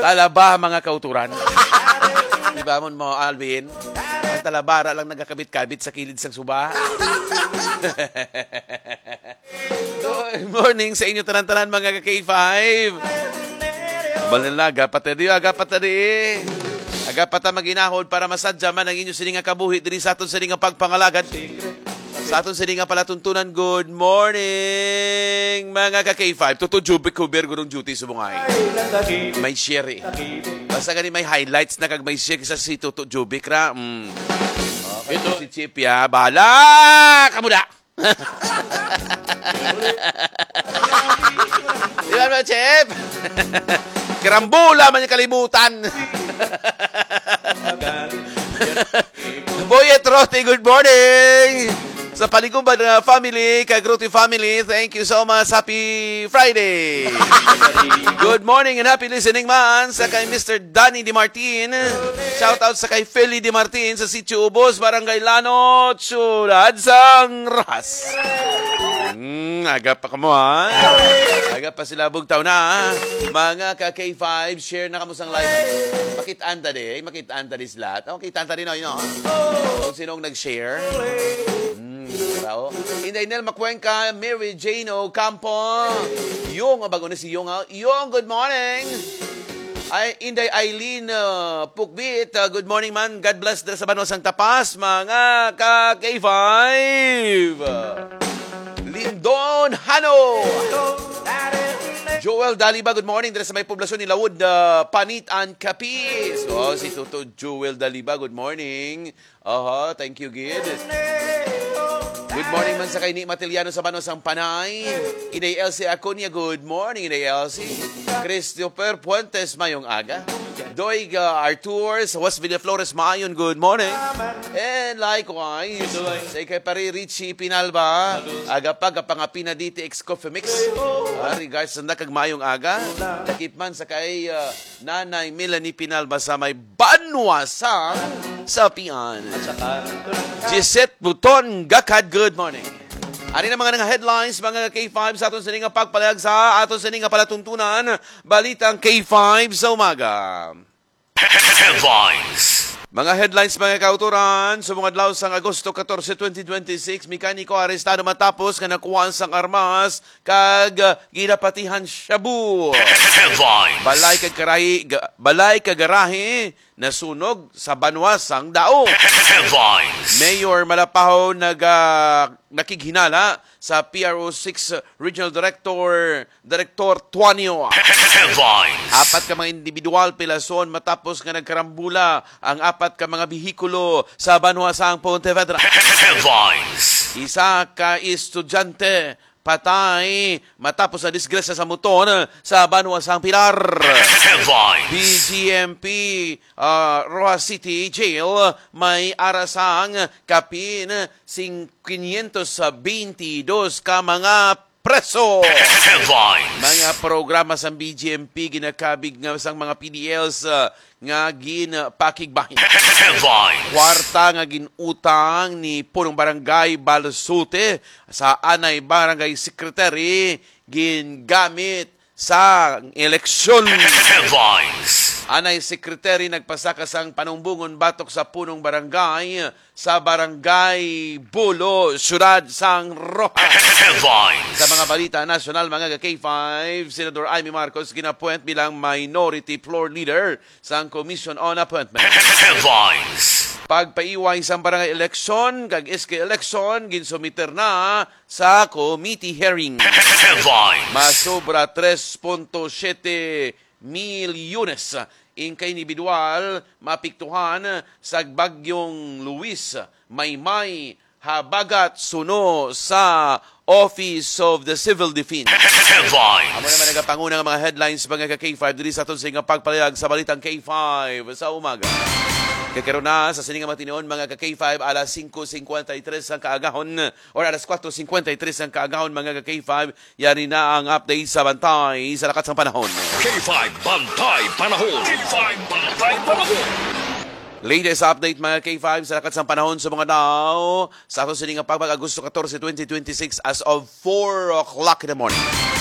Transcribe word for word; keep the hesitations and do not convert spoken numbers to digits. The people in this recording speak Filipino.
Talaba, mga kauturan. Diba mo mo, Alvin? Ang talabara lang nagkakabit-kabit sa kilid sang suba. Good morning sa inyo tanan-tanan, mga ka-K five. Balalaga, patadi, aga patadi. Aga pata maginahod para masadya man ang inyo sininga kabuhi diri sa aton sininga pagpangalagad. Sa aton sininga palatuntunan, good morning, mga ka-K five. Tuto Jubic Kuber, gurong duty subungay. May share eh. Basta gani may highlights na kag may share sa si Tuto Jubic ra. Mm. Okay, ito si Chip ya. Bahala! Kamuda! Di ba ba, Chip? Kirambula man yung kalimutan. Boy at Rote, good morning! Sa paliguban na family, kay Grote family, thank you so much. Happy Friday! Good morning and happy listening man sa kay Mister Danny Di Martin. Shout out sa kay Feli Di Martin sa Sitio Ubos, Barangay Lanot, Ciudad Sangras. Hmm, aga pa ka mo ha. Aga pa sila bugtaw na. Mga ka-K five, share na kamusang live. Makitaan ta di, makitaan ta di sila. Oh, makitaan ta di no, you know. Kung sinong nag-share. Hmm, bravo. Inday Nel Macuenca, Mary Jane Ocampo. Yung, bago na si Yung. Yung, good morning. Ay, Inday Eileen uh, Pukbit, uh, good morning man. God bless dala sa Banwasang Tapas, mga ka-K five. Lindon Hano. Joel Daliba, good morning. Dala sa may poblasyon ni Lawod, uh, Panit and Capiz. Oh, si Tuto Joel Daliba, good morning. Aha, uh-huh, thank you, Gid. Good morning man sa kay Ni Matiliano sa Banosang Panay. Inday Elsie Acuña, good morning, Inday Elsie. Christopher Puentes, mayong aga. Doig uh, Artur sa West Villa Flores, maayon, good morning. And likewise, sa kay Pari Richie Pinalba, aga pag pangapina dito ex Coffee Mix. Uh, regards sa nakag mayong aga. Takip man sa kay uh, Nanay Melanie Pinalba sa may Banwasang sa Pian. Gisette Buton, Gakad, good morning. Ari na mga nga headlines, mga K five sa aton sa nga pagpalayag sa aton sa nga palatuntunan, balitang K five sa umaga. Headlines. Mga headlines, mga kauturan, sa mga adlaw sang Agosto fourteen, twenty twenty-six, mekaniko arestado matapos nga nakuhaan sang armas kag uh, ginapatihan shabu. Headlines. Balay kag karahi, balay kag garahe nasunog sa Banwasang Dao. Headlines. Mayor Malapaho nag uh, nakighinala sa P R O six Regional Director Director Tuanio. Headlines. Apat ka mga individual pilason matapos nga nagkarambula ang apat ka mga bihikulo sa Banwasang Pontevedra. Headlines. Isa ka estudyante patay matapos sa disgrasya sa motor sa Banwasang Pilar. Headlines. B G M P uh, Rojas City Jail may arasang kapin sing quinientos veintidós ka mga preso. Headlines. Mga programa sa B G M P ginakabig nga sang mga P D Ls uh, nga ginpakigbahin. Headlines. Kwarta nga ginutang ni punong barangay Balasute sa anay barangay secretary gingamit sa eleksyon. Headlines. Anay secretary nagpasaka sang panumbungon batok sa punong barangay sa barangay Bulo, Ciudad San Rojas. Headlines. Sa mga balita nasyonal, mga K five, Senador Amy Marcos ginapuent bilang minority floor leader sa Commission on Appointment. Headlines. Pagpaiway sa barangay election, kag S K election, ginsumiter na sa committee hearing. Headlines. Masobra three point seven milyones ingkay individual mapiktuhan sa bagyong Luis Maymay habagat suno sa Office of the Civil Defense. Headlines. Amo naman nagapanguna ng mga headlines mga K five diri sa aton sa nga pagpalayag sa balitang K five sa umaga. Kakaroon na sa sininga matinoon mga ka-K five alas five fifty-three ang kaagahon or alas four fifty-three ang kaagahon mga ka-K five. Yari na ang update sa Bantay sa lakas ng panahon. K five Bantay Panahon. K five Bantay Panahon. Latest update mga K five sa lakas ng panahon sa mga daw sa ato sininga pagpag Agosto fourteen, twenty twenty-six as of four o'clock in the morning.